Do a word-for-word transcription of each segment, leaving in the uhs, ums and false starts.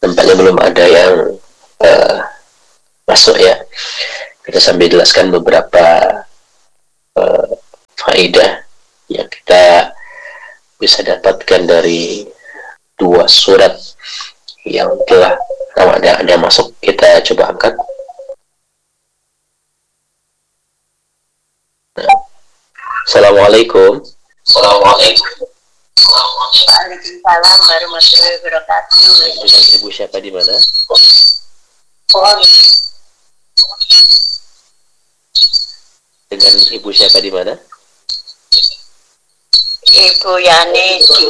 nampaknya belum ada yang uh, masuk ya. Kita sambil jelaskan beberapa uh, faedah yang kita bisa dapatkan dari dua surat yang telah ada ada masuk. Kita coba angkat. Nah. Assalamualaikum. Assalamualaikum. Waalaikumsalam warahmatullahi wabarakatuh. Dengan ibu siapa di mana? Oh. Dengan ibu siapa di mana? Ibu Yani di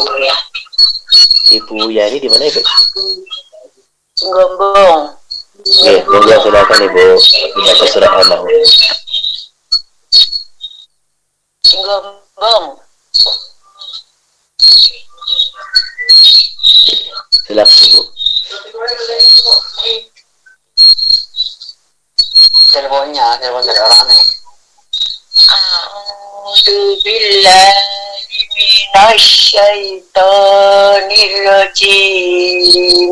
Ibu Yani di mana ibu? Gombong. Oke, monggo silakan ibu baca surat Al-Maun. Gombong. Silakan ibu. Teleponnya, telepon dari orangnya. A'udzu billahi minasy syaithanir rajim.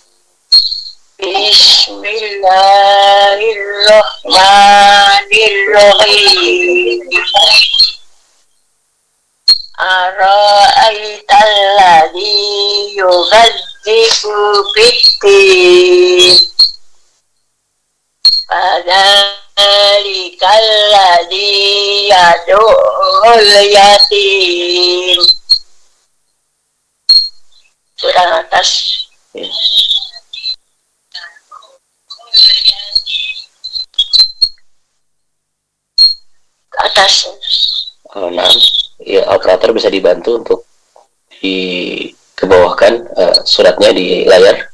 Bismillahirrahmanirrahim. Ara'aital ladzi yughazzibu bid-din. Fadzalikal ladzi yad'ul yatim. Surah atas. Ya. Atas. Oh, nah, ya, operator bisa dibantu untuk dikebawahkan uh, suratnya di layar.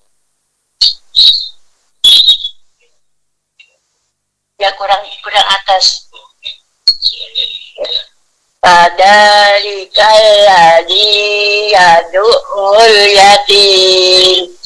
Ya kurang kurang atas. Fadzalikal ladzi yad'ul yatim.